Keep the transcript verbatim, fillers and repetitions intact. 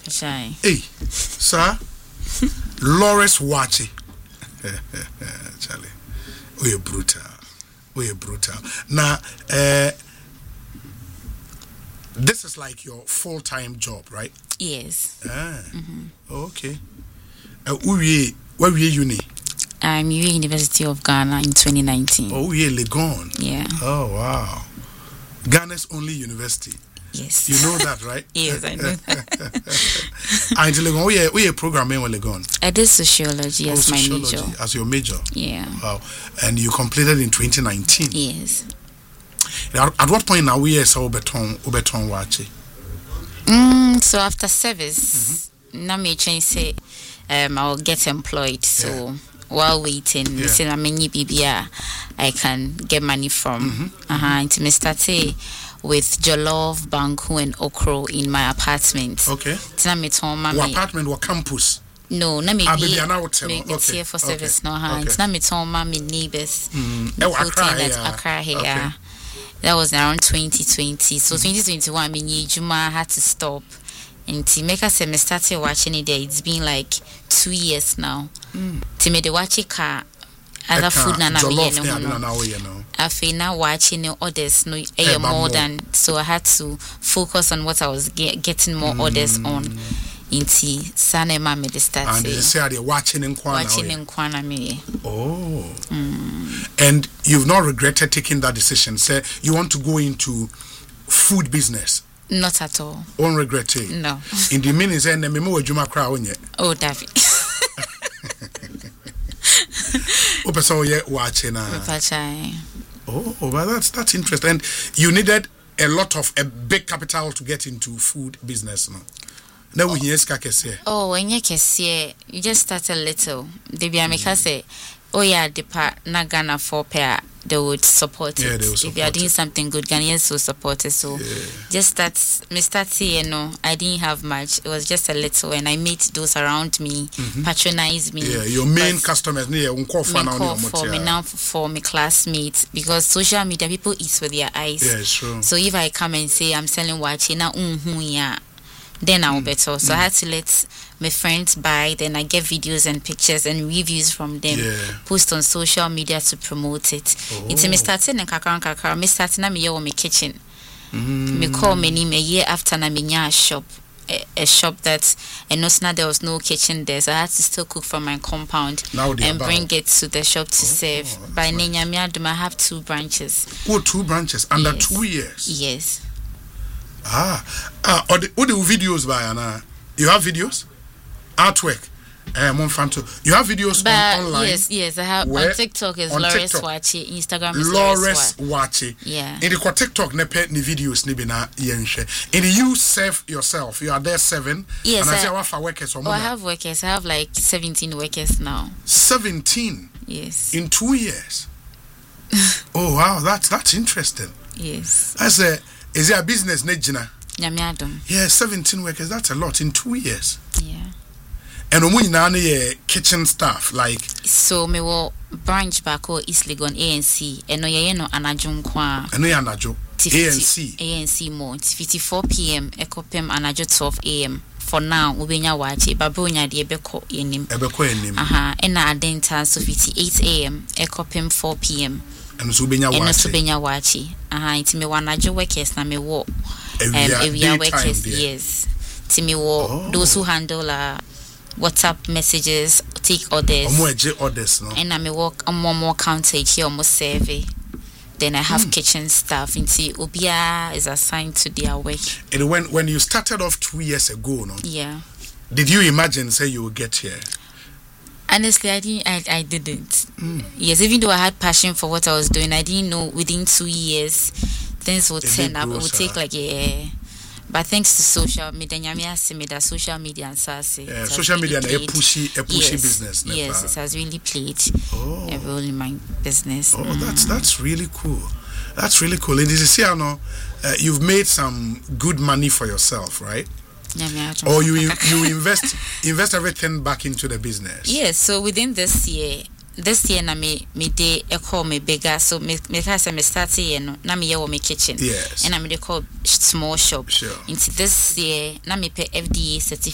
Shy. Hey, sir. Lawrence Wachi. Charlie. We are brutal. We are brutal. Now, uh, this is like your full-time job, right? Yes. Ah. Mm-hmm. Okay. Uh, where were you uni? I'm U University of Ghana in twenty nineteen. Oh, yeah, Legon. Yeah. Oh, wow. Ghana's only university. Yes. You know that, right? Yes, I know that. And Legon, we are we are programming with Legon. I did sociology as oh, my sociology major. As your major. Yeah. Wow. And you completed in twenty nineteen. Yes. At, at what point now we are so Obeton Obeton Wachi? Mm, so after service, mm-hmm. now me change say um I'll get employed. So yeah. while waiting, yeah. say I mean B B A I can get money from. Mm-hmm. Uh-huh. Until me start with jollof, banku, and okro in my apartment. Okay. Tina me told mommy. What apartment? What campus? No, na me ah, be okay. here for service okay. no ha. Okay. Tina me told mommy neighbors. Mm. Oh, Accra, yeah. Accra here. Okay. That was around twenty twenty. So mm. twenty twenty-one, me ni Juma had to stop. And to make us me started watching it there. It's been like two years now. Mm. To me the watch it car. Other food na na me no. I feel now watching orders no eh, more than so I had to focus on what I was get, getting more mm. orders on. Inti sana mama de start. And they say they watching in Kwana. Watching in Kwana me. Oh. Mm. And you've not regretted taking that decision. Say you want to go into food business. Not at all. Unregretted. No. In the meaning say na me mo adwuma kra onye. Oh, David. Opeso ye watching na. Oh, well that's that's interesting. And you needed a lot of a big capital to get into food business no. Now we hear ska kese. Oh, when you kese, you just start a little. They be ameka say, oh yeah, the part na Ghana for pair they would support yeah, it. They would support if you are doing it. something good, Ghanaians will support it. So yeah. just start me start you know, I didn't have much. It was just a little and I made those around me mm-hmm. patronize me. Yeah, your main customers near unko for now for me now for my classmates because social media people eat with their eyes. Yeah, it's true. So if I come and say I'm selling watching now mm-hmm, yeah. Then I'll mm. better. So mm. I had to let my friends buy. Then I get videos and pictures and reviews from them. Yeah. Post on social media to promote it. Oh. It's me starting in kakran kakran. Me starting na me year my kitchen. Mm. Me call me name a year after na me nya shop. A, a shop that and no now there was no kitchen there, so I had to still cook from my compound and bring it to the shop to oh, serve. Oh, By nice. Nenyamiadum, I have two branches. Oh, two branches under yes. two years. Yes. Ah, ah, or the, or the videos by Anna. You have videos, artwork. Um, you have videos but on, online. Yes, yes, I have. Where? On TikTok is on Lawrence TikTok. Wachi. Instagram is Lawrence Wachi. Yeah. In the TikTok, ne pe ni videos ni bina yenshe. In the you serve yourself. You are there seven. Yes. And I, I, say I have workers. Oh, I have workers. I have like seventeen workers now. Seventeen. Yes. In two years. Oh wow, that's that's interesting. Yes. I say. Is it a business, Nejina? Nyamiadum. Yeah, seventeen workers. That's a lot in two years. Yeah. And we need kitchen staff like. So me will branch back or East Legon A N C. And no ye no anajum kwa. And no anajo. A N C. A N C more. It's fifty-four p m. Ekopem anajo twelve a m. For now, ubenya wachi. Babunya di ebeko yenim. Ebeko yenim. Aha. Ena adenta so fifty-eight a m. Ekopem four p m. And so ubenya wachi. And so ubenya wachi. Aha. It's me wanajo workers na me wo. Um, area workers, yes. To me, oh. Those who handle uh, WhatsApp messages, take orders. orders no? And I may work on more more counter here, almost survey. Then I have mm. kitchen staff. Into Obia is assigned to their work. And when when you started off two years ago, no? Yeah. Did you imagine say you would get here? Honestly, I didn't. I, I didn't. Mm. Yes, even though I had passion for what I was doing, I didn't know within two years. Things would turn up. It would take like a, but thanks to social media, that social media and SARS. Yeah, social media is a pushy, a pushy yes, business. Never. Yes, it has really played oh. a role in my business. Oh, mm. that's that's really cool. That's really cool. And this is uh, you've made some good money for yourself, right? Or you you invest invest everything back into the business. Yes. So within this year. This year na me me day e call me bigger so me me can say me start here no na me year me kitchen yes and I me dey call small shop sure. Into this year na me pay F D A certificate